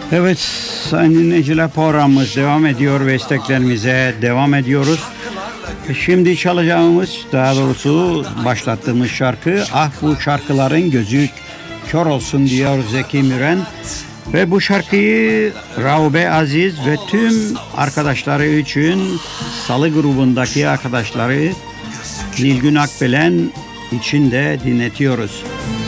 Evet sayın dinleyiciler, programımız devam ediyor ve isteklerimize devam ediyoruz. Şimdi çalacağımız, daha doğrusu başlattığımız şarkı "Ah bu şarkıların gözü kör olsun" diyor Zeki Müren. Ve bu şarkıyı Raube Aziz ve tüm arkadaşları için, Salı grubundaki arkadaşları Nilgün Akbelen için de dinletiyoruz.